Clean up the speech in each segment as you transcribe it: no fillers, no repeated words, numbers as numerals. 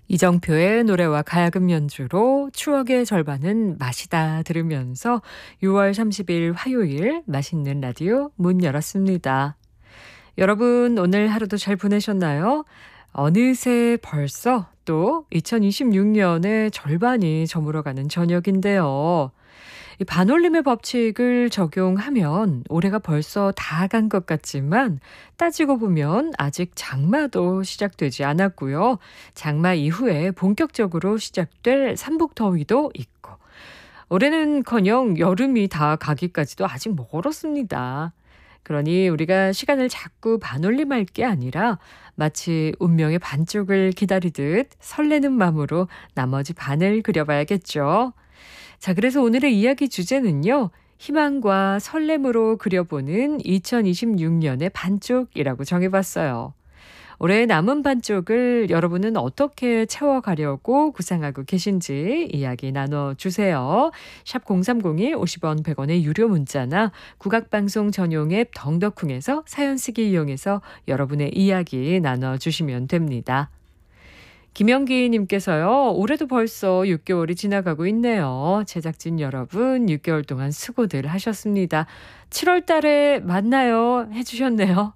이정표의 노래와 가야금 연주로 추억의 절반은 맛이다 들으면서 6월 30일 화요일 맛있는 라디오 문 열었습니다. 여러분 오늘 하루도 잘 보내셨나요? 어느새 벌써 또 2026년의 절반이 저물어가는 저녁인데요. 이 반올림의 법칙을 적용하면 올해가 벌써 다 간 것 같지만 따지고 보면 아직 장마도 시작되지 않았고요. 장마 이후에 본격적으로 시작될 삼복더위도 있고 올해는커녕 여름이 다 가기까지도 아직 멀었습니다. 그러니 우리가 시간을 자꾸 반올림할 게 아니라 마치 운명의 반쪽을 기다리듯 설레는 마음으로 나머지 반을 그려봐야겠죠. 자, 그래서 오늘의 이야기 주제는요. 희망과 설렘으로 그려보는 2026년의 반쪽이라고 정해봤어요. 올해 남은 반쪽을 여러분은 어떻게 채워가려고 구상하고 계신지 이야기 나눠주세요. 샵 0301 50원 100원의 유료 문자나 국악방송 전용 앱 덩더쿵에서 사연 쓰기 이용해서 여러분의 이야기 나눠주시면 됩니다. 김영기 님께서요. 올해도 벌써 6개월이 지나가고 있네요. 제작진 여러분 6개월 동안 수고들 하셨습니다. 7월 달에 만나요 해주셨네요.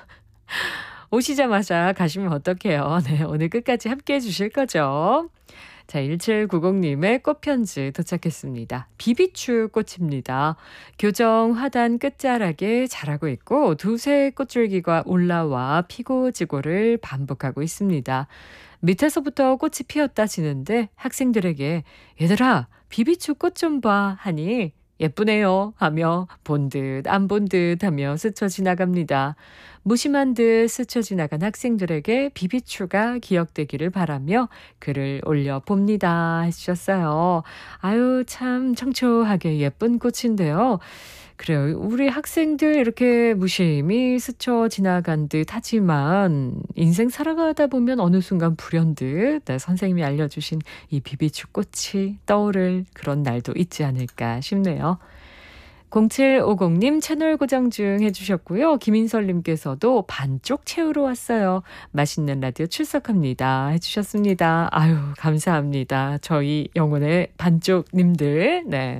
오시자마자 가시면 어떡해요. 네, 오늘 끝까지 함께해 주실 거죠. 자, 1790님의 꽃편지 도착했습니다. 비비추 꽃입니다. 교정 하단 끝자락에 자라고 있고 두세 꽃줄기가 올라와 피고 지고를 반복하고 있습니다. 밑에서부터 꽃이 피었다 지는데 학생들에게 얘들아 비비추 꽃 좀 봐 하니 예쁘네요 하며 본 듯 안 본 듯 하며 스쳐 지나갑니다. 무심한 듯 스쳐 지나간 학생들에게 비비추가 기억되기를 바라며 글을 올려봅니다 해주셨어요. 아유 참 청초하게 예쁜 꽃인데요. 그래요. 우리 학생들 이렇게 무심히 스쳐 지나간 듯 하지만 인생 살아가다 보면 어느 순간 불현듯 선생님이 알려주신 이 비비추 꽃이 떠오를 그런 날도 있지 않을까 싶네요. 0750님 채널 고정 중 해주셨고요. 김인설님께서도 반쪽 채우러 왔어요. 맛있는 라디오 출석합니다 해주셨습니다. 아유 감사합니다. 저희 영혼의 반쪽님들. 네.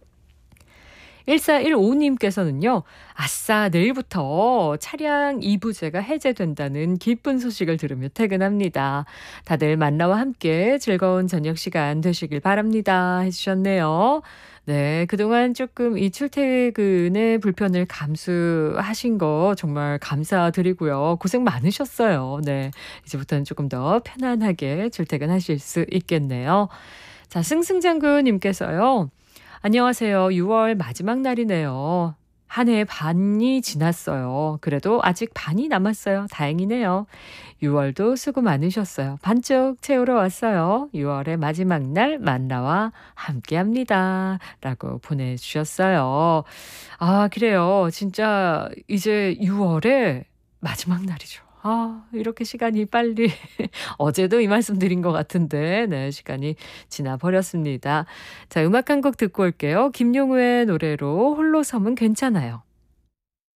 1415님께서는요. 아싸 내일부터 차량 2부제가 해제된다는 기쁜 소식을 들으며 퇴근합니다. 다들 만나와 함께 즐거운 저녁 시간 되시길 바랍니다 해주셨네요. 네, 그동안 조금 이 출퇴근의 불편을 감수하신 거 정말 감사드리고요. 고생 많으셨어요. 네, 이제부터는 조금 더 편안하게 출퇴근하실 수 있겠네요. 자, 승승장군님께서요. 안녕하세요. 6월 마지막 날이네요. 한 해 반이 지났어요. 그래도 아직 반이 남았어요. 다행이네요. 6월도 수고 많으셨어요. 반쪽 채우러 왔어요. 6월의 마지막 날 만나와 함께합니다. 라고 보내주셨어요. 아 그래요. 진짜 이제 6월의 마지막 날이죠. 아 이렇게 시간이 빨리 어제도 이 말씀 드린 것 같은데 네 시간이 지나버렸습니다. 자 음악 한 곡 듣고 올게요. 김용우의 노래로 홀로 섬은 괜찮아요.